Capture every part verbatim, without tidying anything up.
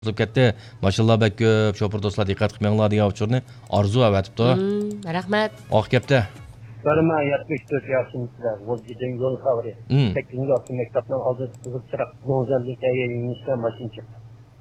To'sib ketdi. Mashallah bek ko'p shopir do'stlar diqqat qilmanglar degan uchurni orzu avatibdi. Rahmat. Oq gapda. Barma yetmish to'rt yoshimizda Volgiden yo'l xavri. sakkizinchi olti maktabdan oldin qizil chiroq go'zallikka yeyinishdan mashina chiqdi.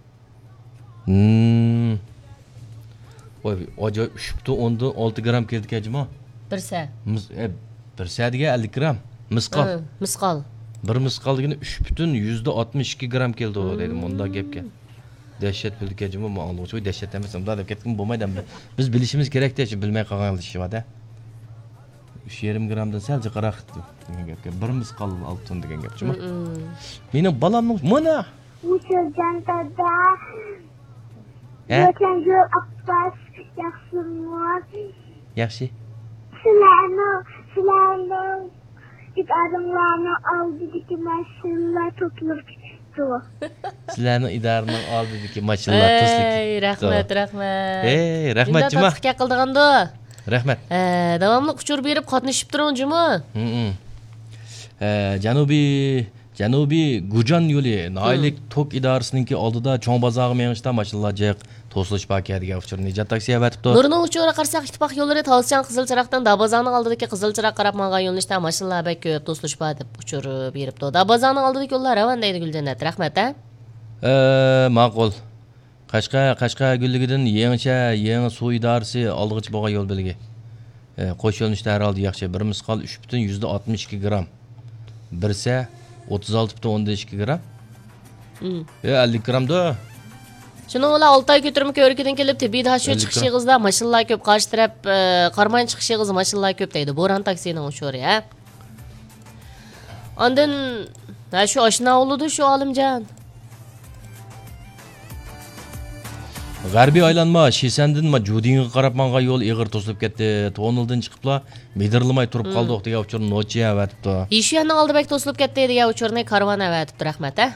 Hmm. Voy, ajoyib uch butun o'ndan olti gram keldi kajmo. Birsa. Mis e, birsa degan ellik gram. Misqol. Misqol. Bir misqol degani uch butun yuzda oltmish ikki gram keldi o dedi bunda gapga. Dehşet bildik acımı mı anlıyor? Çok dehşet demez. Onda da ketkin bulmaydı mı? Biz bilişimiz gerek diye bilmeye kalkan işi var da. üç yarım gramdan sadece karak bir misqal altın degen gapçı mı? Benim balamның mana. Uçurcan dada. Geçen yıl Abbas yaxşımlar. Yaxşı. Sizlerni, sizlerni idarımlarını aldı ki maşınlar tutulur ki. Sizlarni idarning oldidagi maşallah to'slik. Ey, rahmat, rahmat. Ey, rahmat juma. Bundan tatbiq qildiganda. Rahmat. Eh, davomli uchur berib qatnashib turing juma. Hı. Eh, Janubiy Janubiy Gujan yo'li Noillik tok idorasininki oldida cho'ng bozorga mengishda maşallah jiq to'silish paket degan uchur Nijat taksi avatibdi. Nurning uchuri qarsak ittifoq yo'llari Tolsiyan Qizil chiroqdan Dabozorning oldidagi Qizil chiroq qarab mengan yo'nalishda maşallah bek ko'p to'silish pa deb uchur beribdi. Dabozorning oldidagi yo'llar ravan deydi Guljanat. Rahmat a. Eh, ma'qul. Qashqa Qashqa gulligidan yangicha yangi suv idorasi olg'ichi bo'lgan yo'l belgi. Eh, qo'sh yo'nalishda har holda yaxshi. Bir misqal uch butun yuzda oltmish ikki gram. Birsa o'ttiz olti butun o'ndan ikki gram. Hmm. E ellik gramda. Shuni ular olti oy ko'tirma ko'rikidan kelib tibbiy dashu chiqish yig'izda maşallah ko'p qarshi taraf qarmay chiqish yig'izi maşallah ko'p deydi. Bo'ron taksining uchuri ha. Ondan ha shu oshna o'ludi shu Olimjon. G'arbiy aylanma Shisandan ma Judinga qarab menga yo'l ig'ir to'silib ketdi. Tonildan chiqibla medirlamay turib qoldik degan uchur nochiya avatibdi. Ishiyanning oldi bek to'silib ketdi degan uchurni karvon avatibdi. Rahmat a.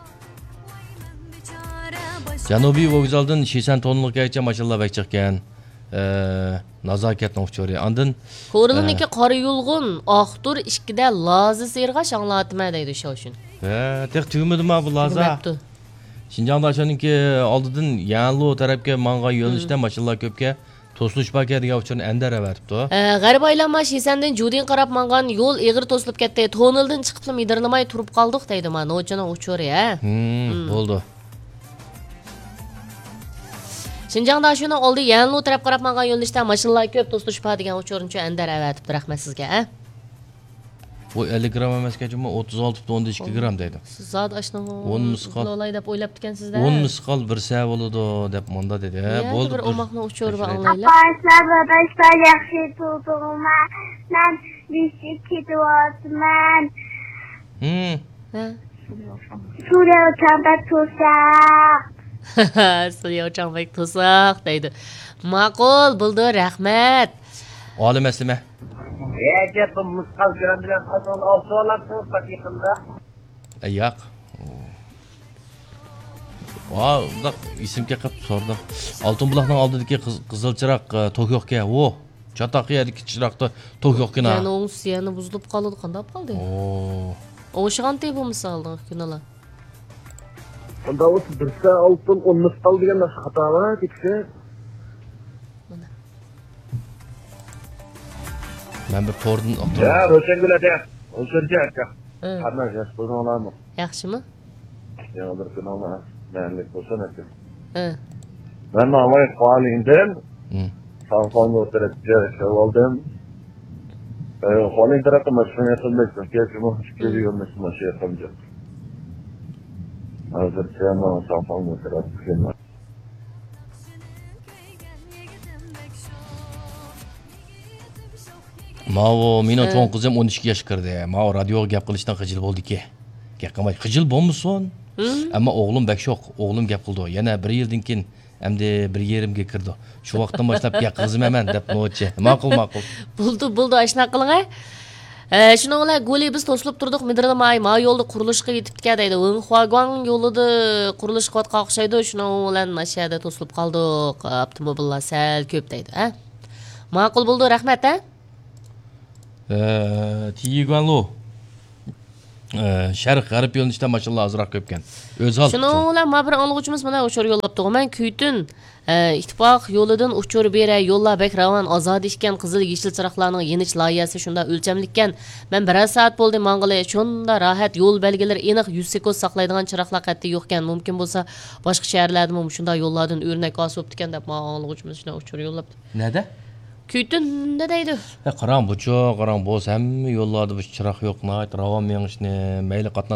Janubiy vokzaldan Shisan tonilgacha maşallah bek chiqqan. Eh, nazokatning uchuri. Ondan Ko'riliniki qora yulg'un, oqtur ikkida lozi serg'ash anglatma deydi shu uchun. Ha, tek tugmadimi bu loza? Şinjan'da şununki oldidan yanlu tarafga menga yo'nalishda maşallah ko'pga to'silish paket degan uchun endar avatibdi. Eh, g'arib aylanma Shisandan Judin qarab mengan yo'l ig'ir to'silib ketdi. Tonildan chiqib midirlamay turib qoldik deydi mana o'chini uchuri ha. Hmm, bo'ldi. Şinjan'da şunu oldu yanlu taraf qarab mengan yo'nalishda maşallah ko'p to'silish pa degan uchuruncha endar avatibdi. Rahmat sizga ha. Bu ellik gram emasga juma o'ttiz olti butun o'ndan ikki gram deydi. Siz zot ashna o'n misqol olay deb o'ylab ekansiz-da. o'n misqol bir sa bo'ladi deb monda dedi. Bo'ldi. Bir omoqni uchurib anglaylar. Aparslar, dadaşlar yaxshi tutulma. Ben düşük ketyapman. Hmm. Ha. Suriya uçağında tutsak. Suriya uçağında tutsak deydi. Ma'qul bo'ldi, rahmat. Olim eslima. Ege bu misqal gram bilan qazon olsa olasiz paketida. Yo'q. Ва, undaq isimga qilib so'rdim. Oltinbuloqning oldidagi qizil chiroq Tokyoga, o, Chatoqiyadagi chiroqda Tokyoga. Yani onun siyani buzilib qoldi, qanday qoldi? Oo. O'shig'anti bu misolda kunalar. Unda o'z birsa oltin o'n misqal degan xato var ketsa. Ben bir tordan Ya, Roşengül'de. O'shirga aka. Qanday yaxshi bo'lganlarmi? Yaxshimi? Yana bir kun olma. Benlik bo'lsa aka. Ha. Ben avval qo'lindim. Hmm. Samsung o'tiribdi, oldim. Eh, qo'lin tarafda mashina qildim. Keyin mushkil yo'lni mashina qildim. Hozircha men Samsung o'tiribdi. Mao meni cho'ng qizim o'n ikki yosh kirdi. Mao radioga gap qilishdan xijil bo'ldi-ki. Gap qilmay xijil bo'lmison? Ammo o'g'lim bak sho'q, o'g'lim gap qildi. Yana bir yildan keyin hamda bir yerimga kirdi. Shu vaqtdan boshlab gap qizmaman deb nochi. Ma'qul, ma'qul. Bo'ldi, bo'ldi, ashna qiling. Eh, shuni ular go'li biz to'silib turdik, midirlamay, ma yo'lda qurilishga yetibdi deydi. Wenghuaguang yo'lida qurilish qilayotgan o'xshaydi. Shuni bilan mashiyada to'silib qoldik. Avtomobillar sal ko'p deydi, ha? Ma'qul bo'ldi, rahmat, ha? Eh, Tiyiguanlu. Sharq g'arb yo'nalishda mashallah azroq ko'pkan. O'z hol. Shuning bilan ma bir anglag'uvchimiz mana uchur yo'llabdi. Men Kuytun ittifoq yo'lidan uchur bera yo'llar bek ravan ozod ishgan qizil yeshil chiroqlarning yenish loyihasi shunda o'lchamlikkan. Men bir soat bo'ldi mang'ili shunda rahat yo'l belgilari aniq yuz sekund saqlaydigan chiroqlar qat'iy yo'qkan. Mumkin bo'lsa boshqa shaharlarda ham shunda yo'llardan o'rnak olib ekan deb ma anglag'uvchimiz shunda uchur yo'llabdi. Nada? Kuytunda deydi. Qarang bu cho'q, qarang bu hamma yo'llarda bu chiroq yo'q, nayt ravam mengishni, mayli qatna